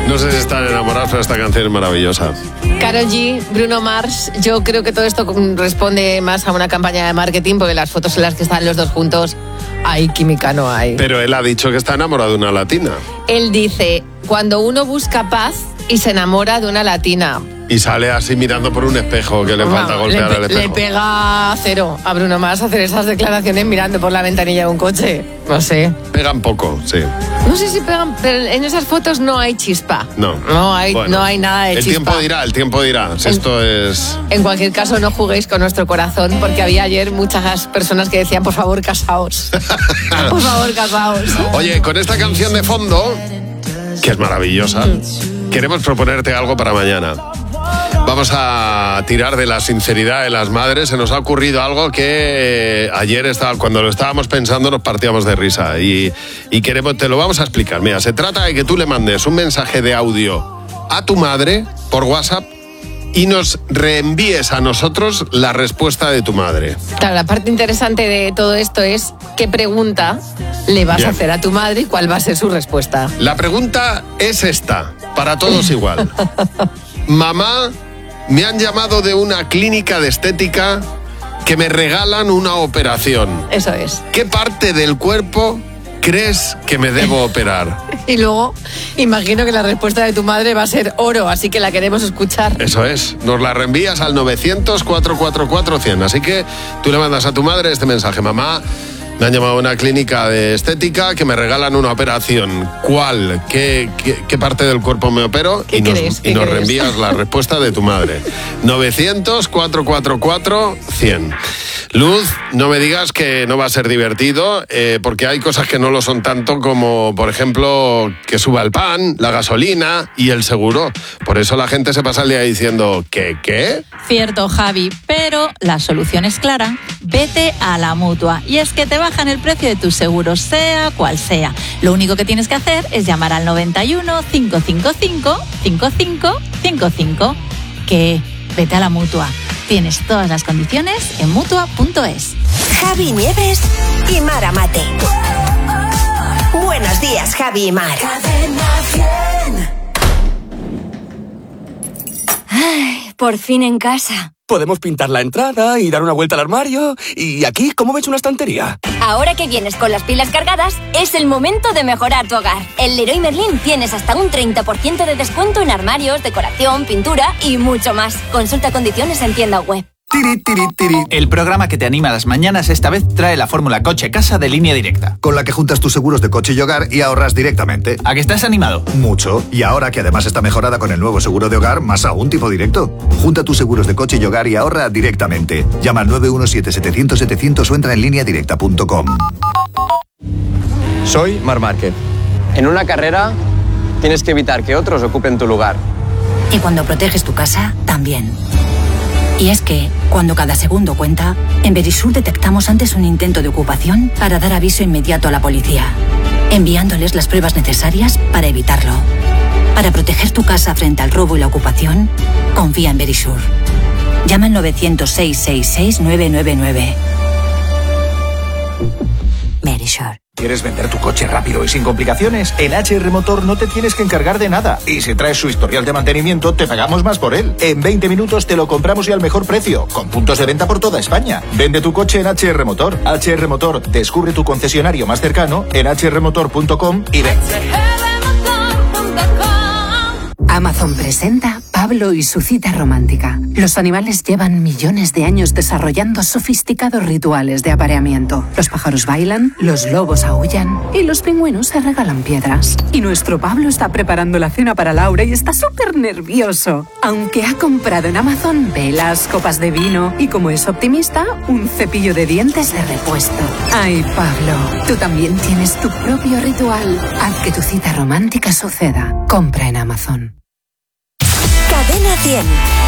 No sé si están enamorados, pero esta canción es maravillosa. Karol G, Bruno Mars, yo creo que todo esto responde más a una campaña de marketing, porque las fotos en las que están los dos juntos, hay química, no hay. Pero él ha dicho que está enamorado de una latina. Él dice, cuando uno busca paz y se enamora de una latina. Y sale así mirando por un espejo, que le falta golpear el espejo. Le pega cero a Bruno Mars hacer esas declaraciones mirando por la ventanilla de un coche. No sé. Pegan poco, sí. No sé si pegan, pero en esas fotos no hay chispa. No hay nada de chispa. El tiempo dirá. Esto es... En cualquier caso, no juguéis con nuestro corazón, porque había ayer muchas personas que decían, por favor, casaos. Por favor, casaos. Oye, con esta canción de fondo, que es maravillosa, queremos proponerte algo para mañana. Vamos a tirar de la sinceridad de las madres. Se nos ha ocurrido algo que ayer cuando lo estábamos pensando nos partíamos de risa y te lo vamos a explicar. Mira, se trata de que tú le mandes un mensaje de audio a tu madre por WhatsApp y nos reenvíes a nosotros la respuesta de tu madre. Claro, la parte interesante de todo esto es qué pregunta le vas a hacer a tu madre y cuál va a ser su respuesta. La pregunta es esta, para todos igual. Mamá, me han llamado de una clínica de estética que me regalan una operación. Eso es. ¿Qué parte del cuerpo crees que me debo operar? Y luego, imagino que la respuesta de tu madre va a ser oro, así que la queremos escuchar. Eso es. Nos la reenvías al 900-444-100. Así que tú le mandas a tu madre este mensaje. Mamá, me han llamado a una clínica de estética que me regalan una operación. ¿Cuál? ¿Qué parte del cuerpo me opero? Y nos reenvías la respuesta de tu madre. 900-444-100. Luz, no me digas que no va a ser divertido, porque hay cosas que no lo son tanto, como, por ejemplo, que suba el pan, la gasolina y el seguro. Por eso la gente se pasa el día diciendo, ¿qué? Cierto, Javi, pero la solución es clara. Vete a la Mutua. Y es que te bajan el precio de tus seguros, sea cual sea. Lo único que tienes que hacer es llamar al 91 555 5555. Que vete a la Mutua. Tienes todas las condiciones en Mutua.es. Javi Nieves y Mara Mate. Buenos días, Javi y Mar. Ay, por fin en casa. Podemos pintar la entrada y dar una vuelta al armario. Y aquí, ¿cómo ves una estantería? Ahora que vienes con las pilas cargadas, es el momento de mejorar tu hogar. En Leroy Merlin tienes hasta un 30% de descuento en armarios, decoración, pintura y mucho más. Consulta condiciones en tienda web. Tiri, tiri, tiri. El programa que te anima las mañanas esta vez trae la fórmula coche-casa de Línea Directa, con la que juntas tus seguros de coche y hogar y ahorras directamente. ¿A que estás animado? Mucho. Y ahora que además está mejorada con el nuevo seguro de hogar, más aún tipo directo. Junta tus seguros de coche y hogar y ahorra directamente. Llama al 917-700-700 o entra en lineadirecta.com. Soy Marc Márquez. En una carrera tienes que evitar que otros ocupen tu lugar. Y cuando proteges tu casa, también. Y es que, cuando cada segundo cuenta, en Verisur detectamos antes un intento de ocupación para dar aviso inmediato a la policía, enviándoles las pruebas necesarias para evitarlo. Para proteger tu casa frente al robo y la ocupación, confía en Verisur. Llama al 900-666-999. Verisur. ¿Quieres vender tu coche rápido y sin complicaciones? En HR Motor no te tienes que encargar de nada. Y si traes su historial de mantenimiento, te pagamos más por él. En 20 minutos te lo compramos y al mejor precio, con puntos de venta por toda España. Vende tu coche en HR Motor. HR Motor, descubre tu concesionario más cercano en hrmotor.com y ven. Amazon presenta Pablo y su cita romántica. Los animales llevan millones de años desarrollando sofisticados rituales de apareamiento. Los pájaros bailan, los lobos aúllan y los pingüinos se regalan piedras. Y nuestro Pablo está preparando la cena para Laura y está súper nervioso. Aunque ha comprado en Amazon velas, copas de vino y, como es optimista, un cepillo de dientes de repuesto. Ay, Pablo, tú también tienes tu propio ritual. Haz que tu cita romántica suceda. Compra en Amazon. Cadena 100.